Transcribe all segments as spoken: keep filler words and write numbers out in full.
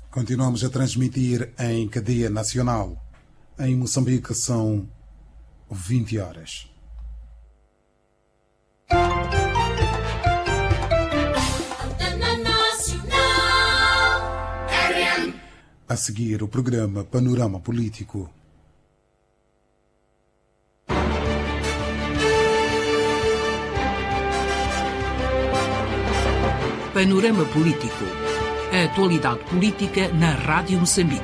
Continuamos a transmitir em cadeia nacional. Em Moçambique são vinte horas. A seguir, o programa Panorama Político. Panorama Político. A atualidade política na Rádio Moçambique.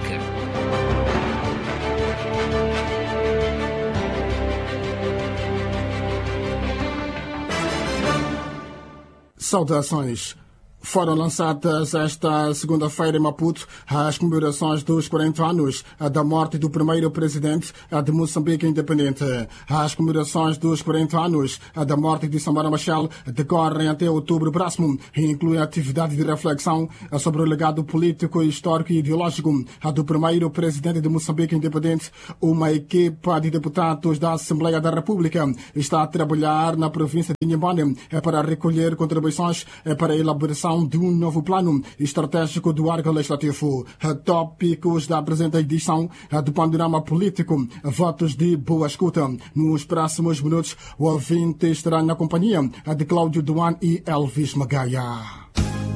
Saudações. Foram lançadas esta segunda-feira em Maputo as comemorações dos quarenta anos da morte do primeiro presidente de Moçambique independente. As comemorações dos quarenta anos da morte de Samora Machel decorrem até outubro próximo e incluem atividade de reflexão sobre o legado político, histórico e ideológico do primeiro presidente de Moçambique independente. Uma equipa de deputados da Assembleia da República está a trabalhar na província de Inhambane para recolher contribuições para a elaboração de um novo plano estratégico do órgão legislativo. Tópicos da presente edição do Panorama Político. Votos de boa escuta. Nos próximos minutos, o ouvinte estará na companhia de Cláudio Duan e Elvis Magaia.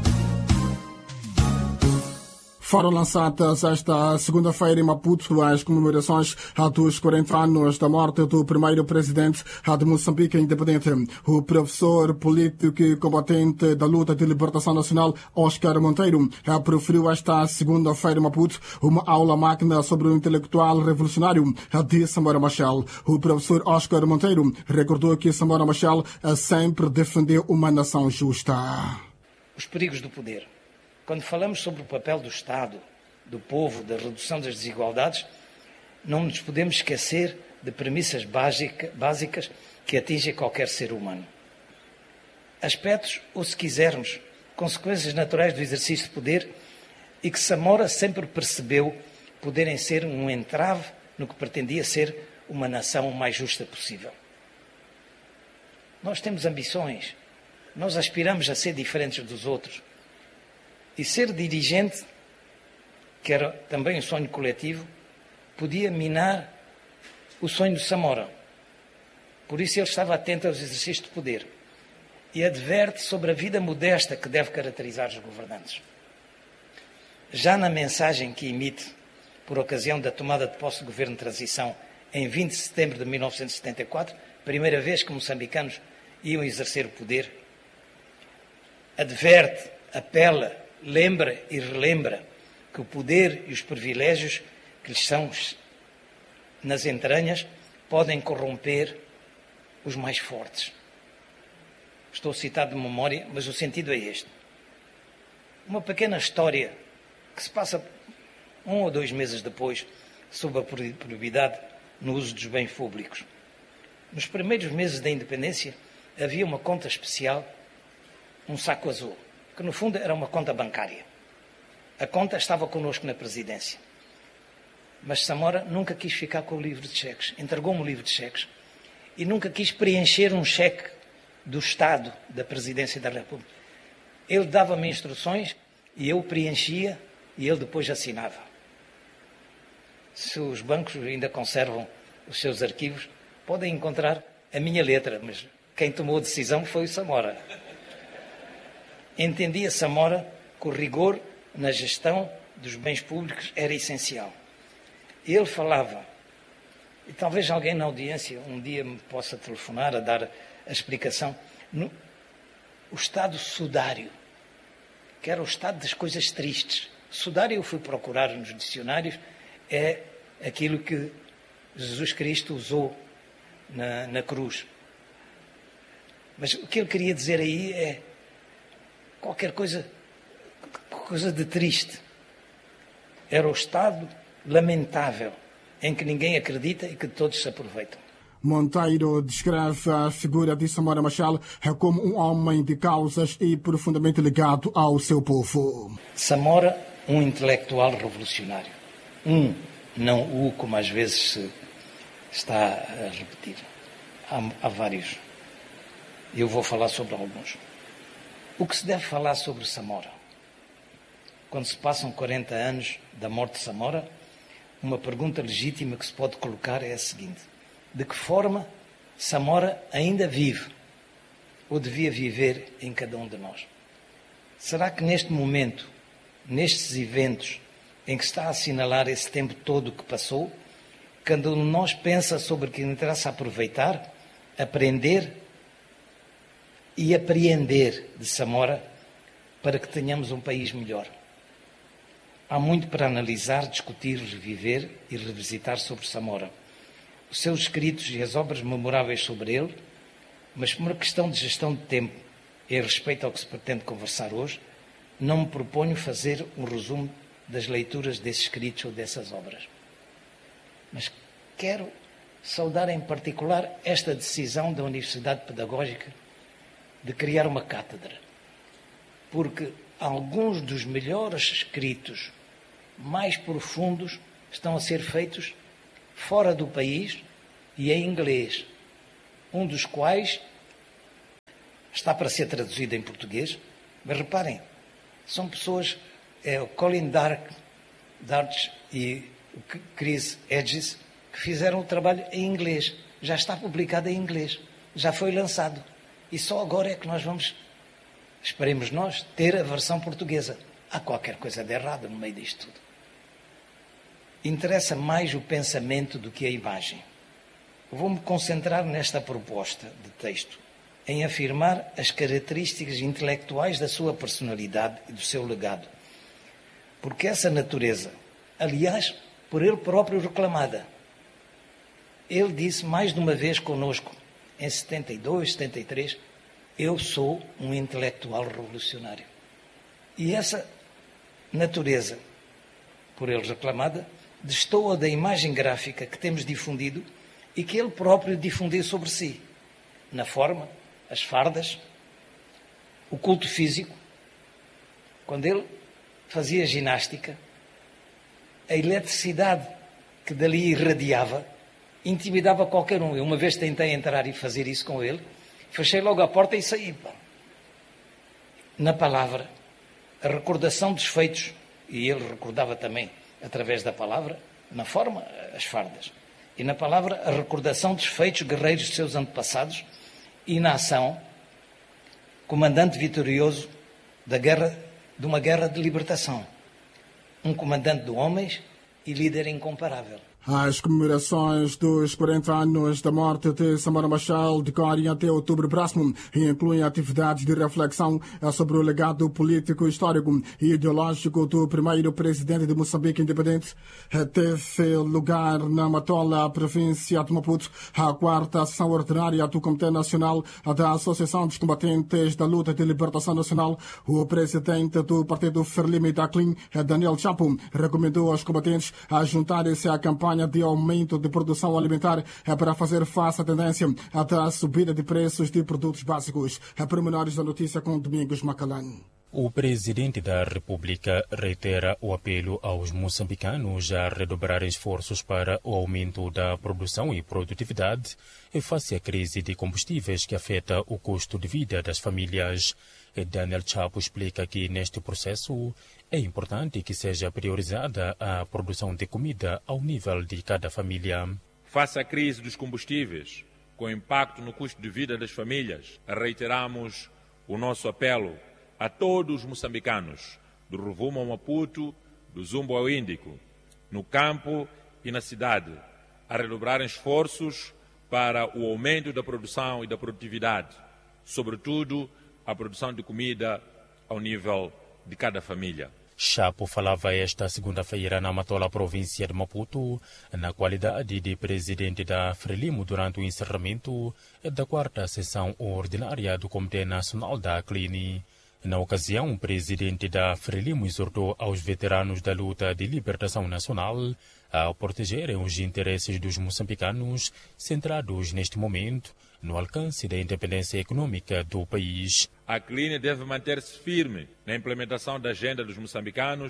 Foram lançadas esta segunda-feira em Maputo as comemorações dos quarenta anos da morte do primeiro presidente de Moçambique independente. O professor político e combatente da luta de libertação nacional, Oscar Monteiro, proferiu esta segunda-feira em Maputo uma aula magna sobre o intelectual revolucionário de Samora Machel. O professor Oscar Monteiro recordou que Samora Machel sempre defendeu uma nação justa. Os perigos do poder. Quando falamos sobre o papel do Estado, do povo, da redução das desigualdades, não nos podemos esquecer de premissas básica, básicas que atingem qualquer ser humano. Aspectos, ou se quisermos, consequências naturais do exercício de poder e que Samora sempre percebeu poderem ser um entrave no que pretendia ser uma nação o mais justa possível. Nós temos ambições, nós aspiramos a ser diferentes dos outros. E ser dirigente, que era também um sonho coletivo, podia minar o sonho de Samora. Por isso ele estava atento aos exercícios de poder e adverte sobre a vida modesta que deve caracterizar os governantes. Já na mensagem que emite por ocasião da tomada de posse do governo de transição em vinte de setembro de mil novecentos e setenta e quatro, primeira vez que moçambicanos iam exercer o poder, adverte, apela, lembra e relembra que o poder e os privilégios que lhes são nas entranhas podem corromper os mais fortes. Estou citado de memória, mas o sentido é este. Uma pequena história que se passa um ou dois meses depois sobre a prioridade no uso dos bens públicos. Nos primeiros meses da independência havia uma conta especial, um saco azul, que no fundo era uma conta bancária. A conta estava connosco na presidência. Mas Samora nunca quis ficar com o livro de cheques. Entregou-me o livro de cheques e nunca quis preencher um cheque do Estado, da presidência da República. Ele dava-me instruções e eu preenchia e ele depois assinava. Se os bancos ainda conservam os seus arquivos, podem encontrar a minha letra, mas quem tomou a decisão foi o Samora. Entendia Samora que o rigor na gestão dos bens públicos era essencial. Ele falava, e talvez alguém na audiência um dia me possa telefonar a dar a explicação, no, o estado sudário, que era o estado das coisas tristes. Sudário, eu fui procurar nos dicionários, é aquilo que Jesus Cristo usou na, na cruz. Mas o que ele queria dizer aí é qualquer coisa, coisa de triste. Era o estado lamentável em que ninguém acredita e que todos se aproveitam. Monteiro descreve a figura de Samora Machel como um homem de causas e profundamente ligado ao seu povo. Samora, um intelectual revolucionário. Um, não o, como às vezes se está a repetir. Há, há vários. Eu vou falar sobre alguns. O que se deve falar sobre Samora? quando se passam quarenta anos da morte de Samora, uma pergunta legítima que se pode colocar é a seguinte: de que forma Samora ainda vive ou devia viver em cada um de nós? Será que neste momento, nestes eventos em que está a assinalar esse tempo todo que passou, cada um de nós pensa sobre o que interessa aproveitar, aprender e apreender de Samora para que tenhamos um país melhor? Há muito para analisar, discutir, reviver e revisitar sobre Samora. Os seus escritos e as obras memoráveis sobre ele, mas por uma questão de gestão de tempo e a respeito ao que se pretende conversar hoje, não me proponho fazer um resumo das leituras desses escritos ou dessas obras. Mas quero saudar em particular esta decisão da Universidade Pedagógica de criar uma cátedra, porque alguns dos melhores escritos mais profundos estão a ser feitos fora do país e em inglês, um dos quais está para ser traduzido em português, mas reparem, são pessoas, é o Colin Dark, Darch e o Chris Hedges, que fizeram o trabalho em inglês, já está publicado em inglês, já foi lançado, e só agora é que nós vamos, esperemos nós, ter a versão portuguesa. Há qualquer coisa de errado no meio disto tudo. Interessa mais o pensamento do que a imagem. Vou-me concentrar nesta proposta de texto, em afirmar as características intelectuais da sua personalidade e do seu legado. Porque essa natureza, aliás, por ele próprio reclamada, ele disse mais de uma vez conosco, em setenta e dois, setenta e três, eu sou um intelectual revolucionário. E essa natureza, por ele reclamada, destoa da imagem gráfica que temos difundido e que ele próprio difundiu sobre si, na forma, as fardas, o culto físico. Quando ele fazia ginástica, a eletricidade que dali irradiava intimidava qualquer um. Eu uma vez tentei entrar e fazer isso com ele, fechei logo a porta e saí. Na palavra, a recordação dos feitos, e ele recordava também através da palavra, na forma, as fardas, e na palavra, a recordação dos feitos guerreiros de seus antepassados, e na ação, comandante vitorioso da guerra, de uma guerra de libertação, um comandante de homens e líder incomparável. As comemorações dos quarenta anos da morte de Samora Machel decorrem até outubro próximo e incluem atividades de reflexão sobre o legado político, histórico e ideológico do primeiro presidente de Moçambique independente. Teve lugar na Matola, província de Maputo, a quarta sessão ordinária do Comitê Nacional da Associação dos Combatentes da Luta de Libertação Nacional. O presidente do partido Frelimo da Clean, Daniel Chapo, recomendou aos combatentes a juntarem-se à campanha de aumento de produção alimentar para fazer face à tendência da subida de preços de produtos básicos. A pormenores da notícia com Domingos Macalán. O presidente da República reitera o apelo aos moçambicanos a redobrar esforços para o aumento da produção e produtividade face à crise de combustíveis que afeta o custo de vida das famílias. Daniel Chapo explica que neste processo é importante que seja priorizada a produção de comida ao nível de cada família. Face à crise dos combustíveis, com impacto no custo de vida das famílias, reiteramos o nosso apelo a todos os moçambicanos, do Rovuma ao Maputo, do Zumbo ao Índico, no campo e na cidade, a redobrarem esforços para o aumento da produção e da produtividade, sobretudo a produção de comida ao nível de cada família. Chapo falava esta segunda-feira na Matola, província de Maputo, na qualidade de presidente da Frelimo durante o encerramento da quarta sessão ordinária do Comitê Nacional da Clean. Na ocasião, o presidente da Frelimo exortou aos veteranos da luta de libertação nacional a protegerem os interesses dos moçambicanos, centrados neste momento no alcance da independência econômica do país. A Clean deve manter-se firme na implementação da agenda dos moçambicanos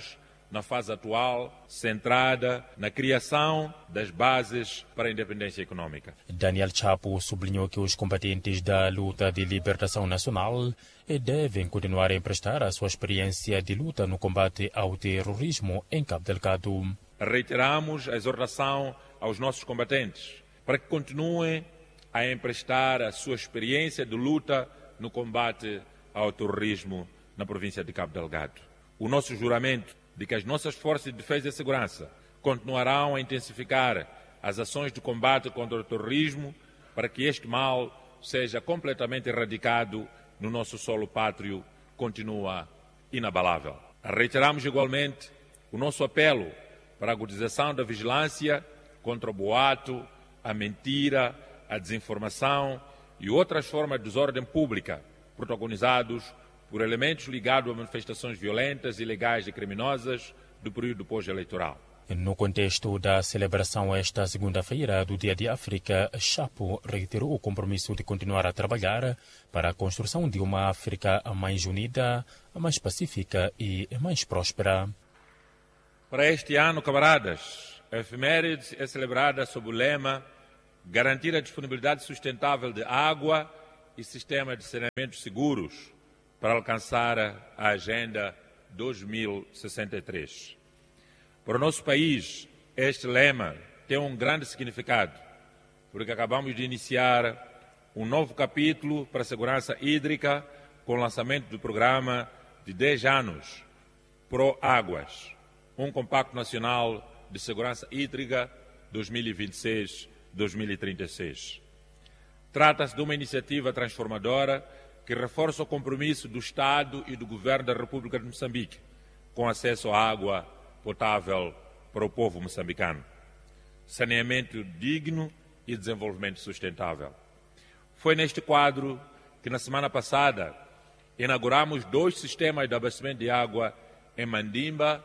na fase atual, centrada na criação das bases para a independência econômica. Daniel Chapo sublinhou que os combatentes da luta de libertação nacional devem continuar a emprestar a sua experiência de luta no combate ao terrorismo em Cabo Delgado. Reiteramos a exortação aos nossos combatentes para que continuem a emprestar a sua experiência de luta no combate ao terrorismo na província de Cabo Delgado. O nosso juramento de que as nossas forças de defesa e segurança continuarão a intensificar as ações de combate contra o terrorismo para que este mal seja completamente erradicado no nosso solo pátrio continua inabalável. Reiteramos igualmente o nosso apelo para a agudização da vigilância contra o boato, a mentira, a desinformação e outras formas de desordem pública protagonizados por elementos ligados a manifestações violentas, ilegais e criminosas do período pós-eleitoral. No contexto da celebração esta segunda-feira do Dia de África, Chapo reiterou o compromisso de continuar a trabalhar para a construção de uma África mais unida, mais pacífica e mais próspera. Para este ano, camaradas, a efeméride é celebrada sob o lema garantir a disponibilidade sustentável de água e sistema de saneamento seguros para alcançar a Agenda dois mil e sessenta e três. Para o nosso país, este lema tem um grande significado, porque acabamos de iniciar um novo capítulo para a segurança hídrica com o lançamento do programa de dez anos Pro Águas, um compacto nacional de segurança hídrica dois mil e vinte e seis a dois mil e trinta e seis. Trata-se de uma iniciativa transformadora que reforça o compromisso do Estado e do Governo da República de Moçambique com acesso à água potável para o povo moçambicano, saneamento digno e desenvolvimento sustentável. Foi neste quadro que, na semana passada, inauguramos dois sistemas de abastecimento de água em Mandimba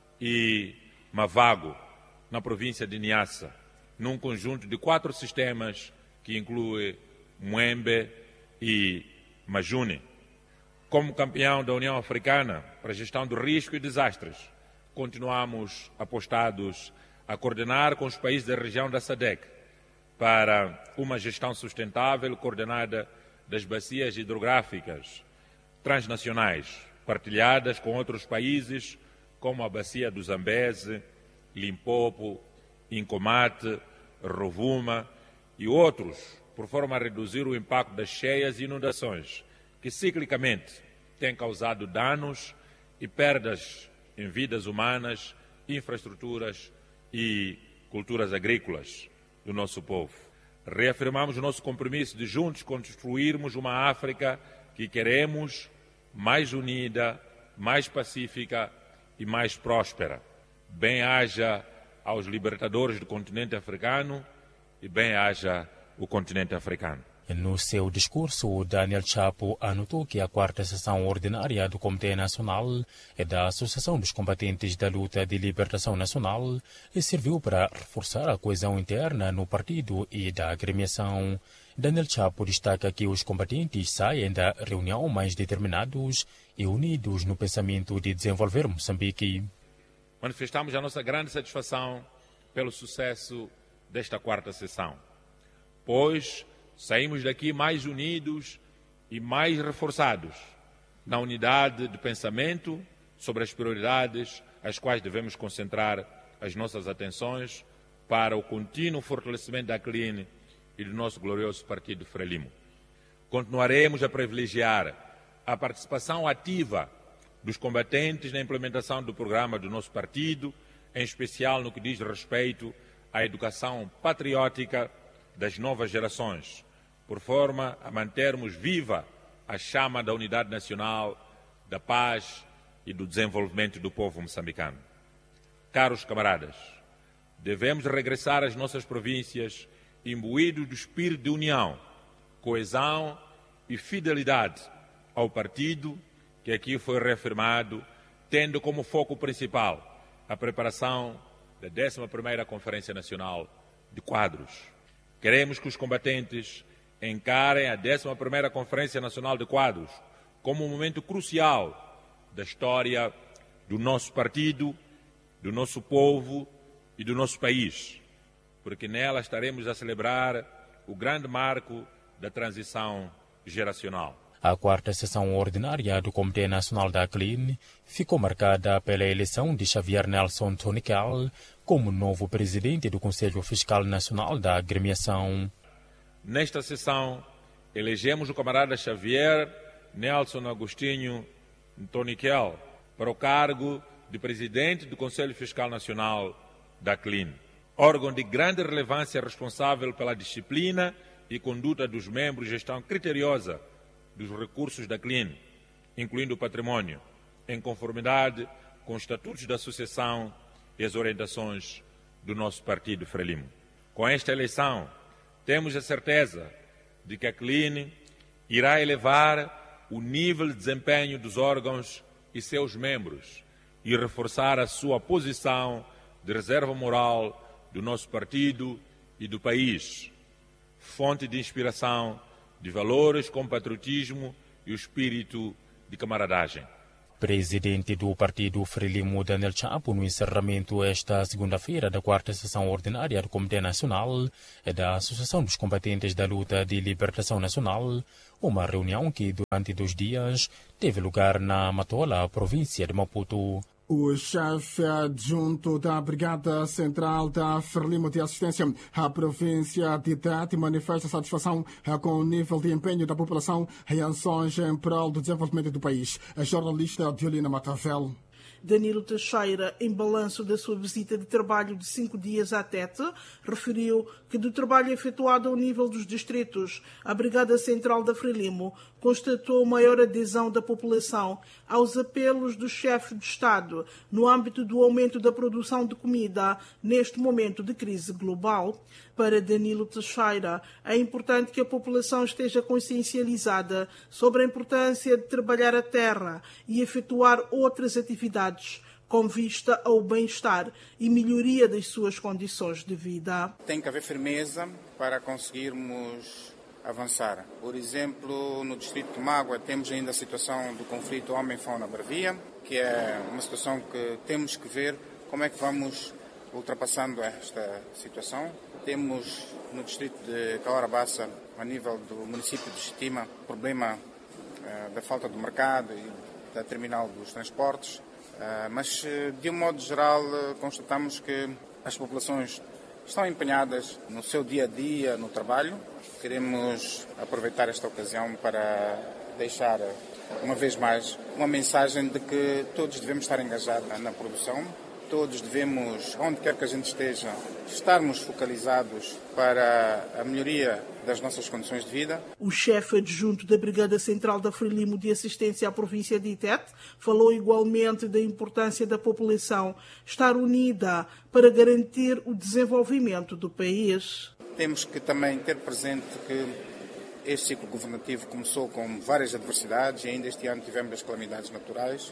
e Mavago, na província de Niassa, num conjunto de quatro sistemas que inclui Muembe e Majune. Como campeão da União Africana para a gestão do risco e desastres, continuamos apostados a coordenar com os países da região da SADC para uma gestão sustentável e coordenada das bacias hidrográficas transnacionais, partilhadas com outros países como a bacia do Zambeze, Limpopo, Incomate, Rovuma e outros, por forma a reduzir o impacto das cheias e inundações, que ciclicamente têm causado danos e perdas em vidas humanas, infraestruturas e culturas agrícolas do nosso povo. Reafirmamos o nosso compromisso de juntos construirmos uma África que queremos mais unida, mais pacífica e mais próspera. Bem-haja aos libertadores do continente africano e bem-haja o continente africano. No seu discurso, Daniel Chapo anotou que a quarta sessão ordinária do Comitê Nacional e da Associação dos Combatentes da Luta de Libertação Nacional serviu para reforçar a coesão interna no partido e da agremiação. Daniel Chapo destaca que os combatentes saem da reunião mais determinados e unidos no pensamento de desenvolver Moçambique. Manifestamos a nossa grande satisfação pelo sucesso desta quarta sessão, pois saímos daqui mais unidos e mais reforçados na unidade de pensamento sobre as prioridades às quais devemos concentrar as nossas atenções para o contínuo fortalecimento da C L I N e do nosso glorioso Partido Frelimo. Continuaremos a privilegiar a participação ativa dos combatentes na implementação do programa do nosso partido, em especial no que diz respeito à educação patriótica das novas gerações, por forma a mantermos viva a chama da unidade nacional, da paz e do desenvolvimento do povo moçambicano. Caros camaradas, devemos regressar às nossas províncias imbuídos do espírito de união, coesão e fidelidade ao partido que aqui foi reafirmado, tendo como foco principal a preparação da décima primeira Conferência Nacional de Quadros. Queremos que os combatentes encarem a décima primeira Conferência Nacional de Quadros como um momento crucial da história do nosso partido do nosso povo e do nosso país, porque nela estaremos a celebrar o grande marco da transição geracional. A quarta sessão ordinária do Comitê Nacional da Clean ficou marcada pela eleição de Xavier Nelson Tonical como novo presidente do Conselho Fiscal Nacional da Agremiação. Nesta sessão, elegemos o camarada Xavier Nelson Agostinho Tonical para o cargo de presidente do Conselho Fiscal Nacional da Clean, órgão de grande relevância responsável pela disciplina e conduta dos membros e gestão criteriosa dos recursos da Clean, incluindo o patrimônio, em conformidade com os estatutos da associação e as orientações do nosso partido Frelimo. Com esta eleição, temos a certeza de que a Clean irá elevar o nível de desempenho dos órgãos e seus membros e reforçar a sua posição de reserva moral do nosso partido e do país, fonte de inspiração de valores como patriotismo e o espírito de camaradagem. Presidente do Partido Frelimo, Daniel Chapo, no encerramento esta segunda-feira da quarta sessão ordinária do Comitê Nacional da Associação dos Combatentes da Luta de Libertação Nacional, uma reunião que durante dois dias teve lugar na Matola, província de Maputo. O chefe adjunto da Brigada Central da Frelimo de Assistência à província de Tete manifesta satisfação com o nível de empenho da população em ações em prol do desenvolvimento do país. A jornalista Diolina Matavel. Danilo Teixeira, em balanço da sua visita de trabalho de cinco dias à Tete, referiu que do trabalho efetuado ao nível dos distritos, a Brigada Central da Frelimo constatou maior adesão da população aos apelos do chefe de Estado no âmbito do aumento da produção de comida neste momento de crise global. Para Danilo Teixeira, é importante que a população esteja consciencializada sobre a importância de trabalhar a terra e efetuar outras atividades com vista ao bem-estar e melhoria das suas condições de vida. Tem que haver firmeza para conseguirmos avançar. Por exemplo, no distrito de Mágoa temos ainda a situação do conflito homem-fauna-bravia, que é uma situação que temos que ver como é que vamos ultrapassando esta situação. Temos no distrito de Caorabassa, a nível do município de Xitima, o problema uh, da falta do mercado e da terminal dos transportes, uh, mas de um modo geral uh, constatamos que as populações estão empenhadas no seu dia-a-dia, no trabalho. Queremos aproveitar esta ocasião para deixar, uma vez mais, uma mensagem de que todos devemos estar engajados na produção, todos devemos, onde quer que a gente esteja, estarmos focalizados para a melhoria das nossas condições de vida. O chefe adjunto da Brigada Central da Frelimo de Assistência à província de Tete falou igualmente da importância da população estar unida para garantir o desenvolvimento do país. Temos que também ter presente que este ciclo governativo começou com várias adversidades e ainda este ano tivemos as calamidades naturais,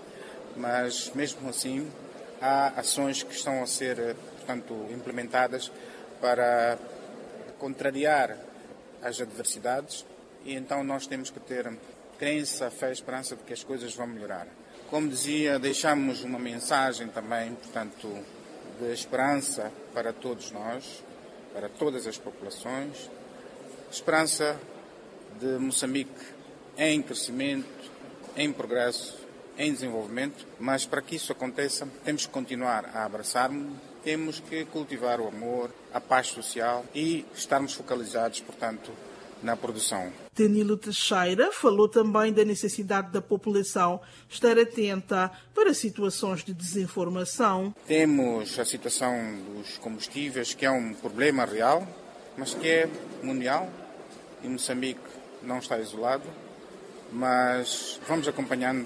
mas mesmo assim há ações que estão a ser, portanto, implementadas para contrariar as adversidades e então nós temos que ter crença, fé e esperança de que as coisas vão melhorar. Como dizia, deixamos uma mensagem também, portanto, de esperança para todos nós, para todas as populações, esperança de Moçambique em crescimento, em progresso, em desenvolvimento, mas para que isso aconteça temos que continuar a abraçar-nos, temos que cultivar o amor, a paz social e estarmos focalizados, portanto, na produção. Danilo Teixeira falou também da necessidade da população estar atenta para situações de desinformação. Temos a situação dos combustíveis, que é um problema real, mas que é mundial e Moçambique não está isolado, mas vamos acompanhando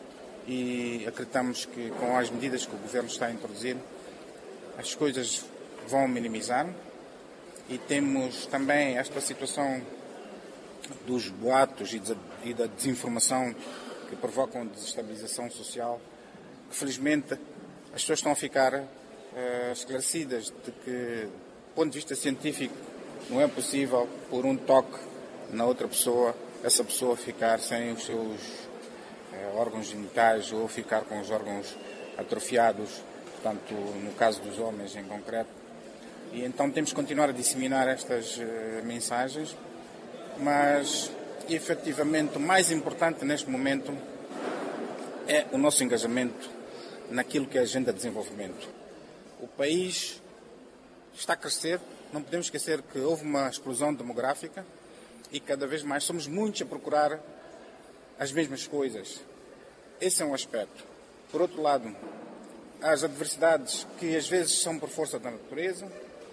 e acreditamos que com as medidas que o Governo está a introduzir, as coisas vão minimizar e temos também esta situação dos boatos e da desinformação que provocam desestabilização social, que felizmente as pessoas estão a ficar uh, esclarecidas de que, do ponto de vista científico, não é possível, por um toque na outra pessoa, essa pessoa ficar sem os seus órgãos genitais ou ficar com os órgãos atrofiados. portanto, no caso dos homens em concreto. E então temos que continuar a disseminar estas uh, mensagens, mas efetivamente o mais importante neste momento é o nosso engajamento naquilo que é a agenda de desenvolvimento. O país está a crescer, não podemos esquecer que houve uma explosão demográfica e cada vez mais somos muitos a procurar as mesmas coisas. Esse é um aspecto. Por outro lado, as adversidades que às vezes são por força da natureza,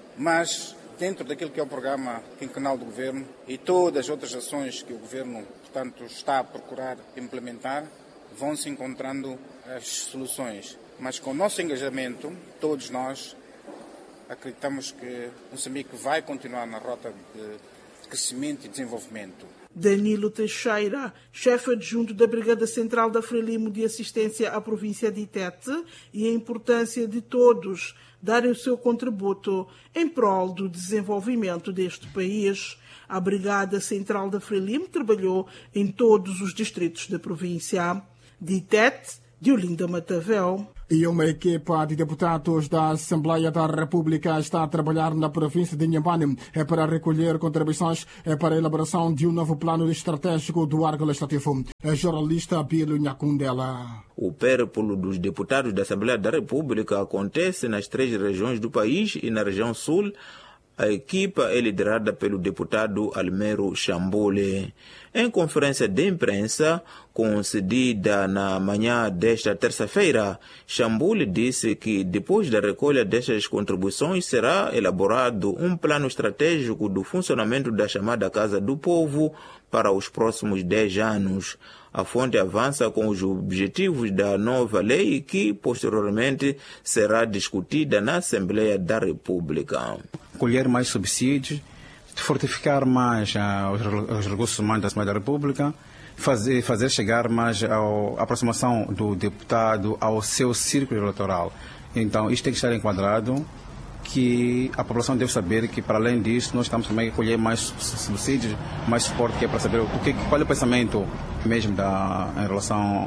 mas dentro daquilo que é o programa quinquenal do Governo e todas as outras ações que o Governo, portanto, está a procurar implementar, vão se encontrando as soluções. Mas com o nosso engajamento, todos nós acreditamos que Moçambique vai continuar na rota de crescimento e desenvolvimento. Danilo Teixeira, chefe adjunto da Brigada Central da Frelimo de Assistência à província de Tete, e a importância de todos darem o seu contributo em prol do desenvolvimento deste país. A Brigada Central da Frelimo trabalhou em todos os distritos da província. De Tete, Diolinda Matavel. E uma equipa de deputados da Assembleia da República está a trabalhar na província de Inhambane para recolher contribuições para a elaboração de um novo plano estratégico do órgão legislativo. A jornalista Bilo Nhakundela. O périplo dos deputados da Assembleia da República acontece nas três regiões do país e na região sul. A equipa é liderada pelo deputado Almero Chambole. Em conferência de imprensa, concedida na manhã desta terça-feira, Chambole disse que depois da recolha destas contribuições será elaborado um plano estratégico do funcionamento da chamada Casa do Povo para os próximos dez anos. A fonte avança com os objetivos da nova lei que, posteriormente, será discutida na Assembleia da República. Colher mais subsídios, fortificar mais uh, os, os recursos humanos da Assembleia da República, fazer, fazer chegar mais a aproximação do deputado ao seu círculo eleitoral. Então, isto tem que estar enquadrado, que a população deve saber que, para além disso, nós estamos também a colher mais subsídios, mais suporte, que é para saber o que, qual é o pensamento mesmo da, em relação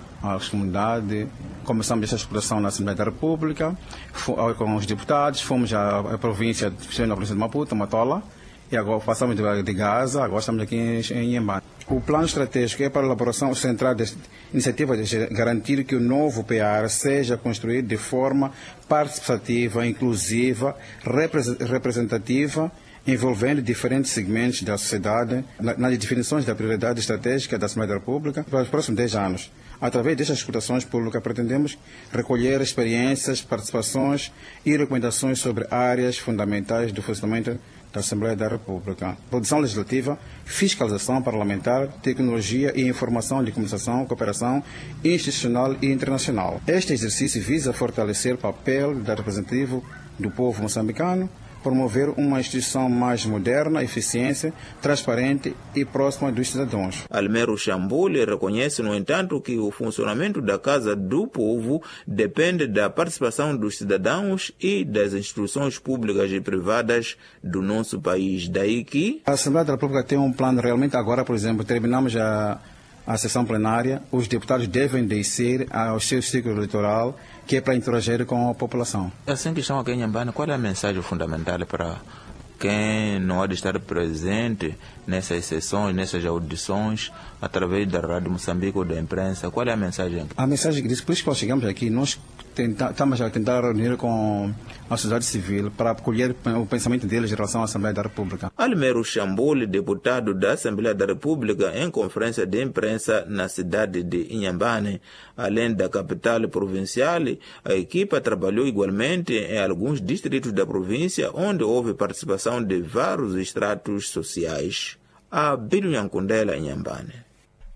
às comunidades. Começamos esta exploração na Assembleia da República, com os deputados, fomos à, à província, na província de Maputo, Matola, e agora passamos de, de Gaza, agora estamos aqui em, em Inhambane. O plano estratégico é para a elaboração central da iniciativa de garantir que o novo P A R seja construído de forma participativa, inclusiva, representativa, envolvendo diferentes segmentos da sociedade, nas definições da prioridade estratégica da Assembleia da República para os próximos dez anos. Através destas escutações públicas, pretendemos recolher experiências, participações e recomendações sobre áreas fundamentais do funcionamento da Assembleia da República: produção legislativa, fiscalização parlamentar, tecnologia e informação de comunicação, cooperação institucional e internacional. Este exercício visa fortalecer o papel da representativa do povo moçambicano, promover uma instituição mais moderna, eficiente, transparente e próxima dos cidadãos. Almero Chambole reconhece, no entanto, que o funcionamento da Casa do Povo depende da participação dos cidadãos e das instituições públicas e privadas do nosso país. Daí que a Assembleia da República tem um plano realmente agora, por exemplo, terminamos a, a sessão plenária, os deputados devem descer ao seu ciclo eleitoral, que é para interagir com a população. Assim que estão aqui em Inhambane, qual é a mensagem fundamental para quem não há de estar presente nessas sessões, nessas audições, através da Rádio Moçambique ou da imprensa? Qual é a mensagem? A mensagem que diz, por isso que nós chegamos aqui, nós tenta, estamos a tentar reunir com a sociedade civil para acolher o pensamento deles em relação à Assembleia da República. Almero Chambole, deputado da Assembleia da República, em conferência de imprensa na cidade de Inhambane. Além da capital provincial, a equipa trabalhou igualmente em alguns distritos da província, onde houve participação de vários estratos sociais. A Bilo Nhakundela, Inhambane.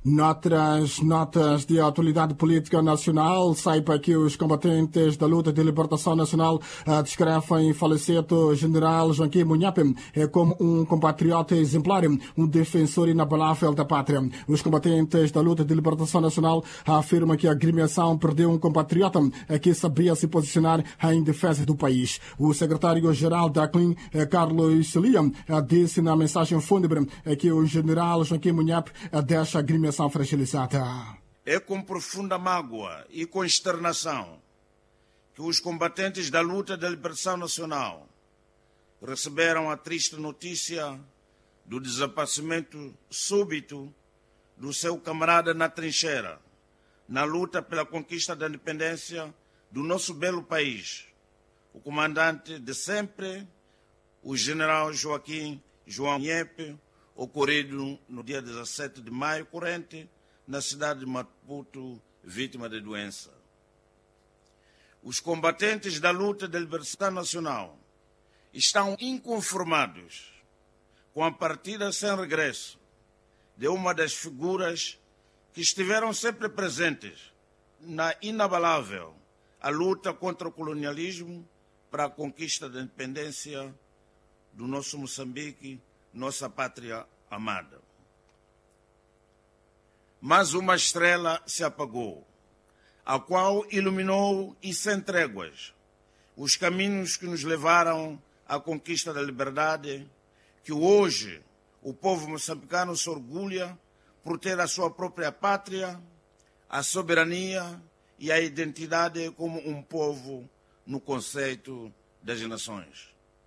Noutras notas de atualidade política nacional, saiba que os combatentes da luta de libertação nacional uh, descrevem o falecido general Joaquim Munhape eh, como um compatriota exemplar, um defensor inabalável da pátria. Os combatentes da luta de libertação nacional afirmam que a agremiação perdeu um compatriota eh, que sabia se posicionar em defesa do país. O secretário-geral da C L I N, eh, Carlos Celia, eh, disse na mensagem fúnebre eh, que o general Joaquim Munhape eh, deixa a agremiação fragilizada. É com profunda mágoa e consternação que os combatentes da luta da libertação nacional receberam a triste notícia do desaparecimento súbito do seu camarada na trincheira, na luta pela conquista da independência do nosso belo país, o comandante de sempre, o general Joaquim João Munhepe, ocorrido no dia dezessete de maio corrente, na cidade de Maputo, vítima de doença. Os combatentes da luta da libertação nacional estão inconformados com a partida sem regresso de uma das figuras que estiveram sempre presentes na inabalável a luta contra o colonialismo para a conquista da independência do nosso Moçambique, nossa pátria amada. Mas uma estrela se apagou, a qual iluminou e sem tréguas os caminhos que nos levaram à conquista da liberdade, que hoje o povo moçambicano se orgulha por ter a sua própria pátria, a soberania e a identidade como um povo no conceito das nações.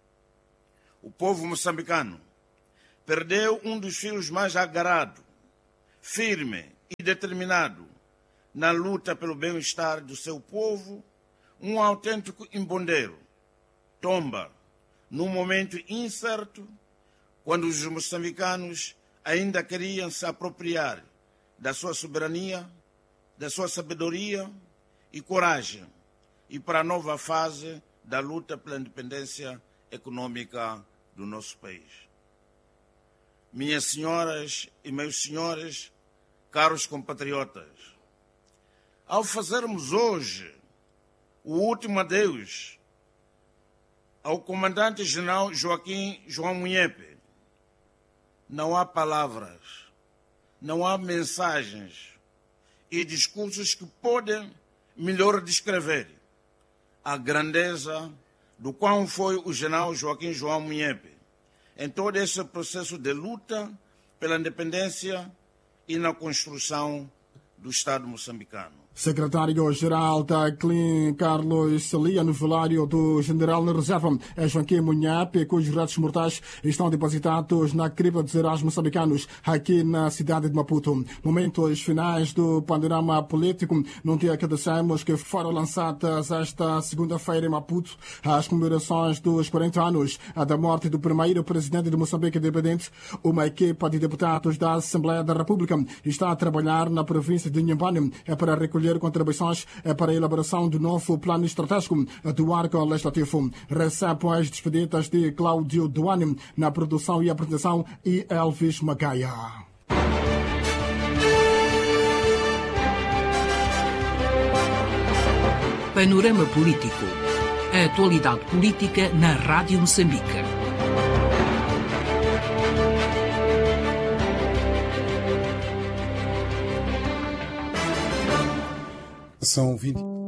O povo moçambicano perdeu um dos filhos mais agarrado, firme e determinado na luta pelo bem-estar do seu povo, um autêntico embondeiro. Tomba num momento incerto, quando os moçambicanos ainda queriam se apropriar da sua soberania, da sua sabedoria e coragem, e para a nova fase da luta pela independência econômica do nosso país. Minhas senhoras e meus senhores, caros compatriotas, ao fazermos hoje o último adeus ao comandante-general Joaquim João Munhepe, não há palavras, não há mensagens e discursos que podem melhor descrever a grandeza do qual foi o general Joaquim João Munhepe em todo esse processo de luta pela independência e na construção do Estado moçambicano. Secretário-Geral da C L I N, Carlos Celia, no velário do General na Reserva, é Joaquim Munhepe, cujos restos mortais estão depositados na cripta dos heróis moçambicanos, aqui na cidade de Maputo. Momentos finais do panorama político, num dia que dissemos que foram lançadas esta segunda-feira em Maputo as comemorações dos quarenta anos da morte do primeiro presidente de Moçambique independente. Uma equipa de deputados da Assembleia da República está a trabalhar na província de Inhambane para recolher contribuições para a elaboração do novo plano estratégico do arco legislativo. Recebe as despedidas de Cláudio Duane na produção e apresentação e Elvis Magaia. Panorama Político. A atualidade política na Rádio Moçambique. São vinte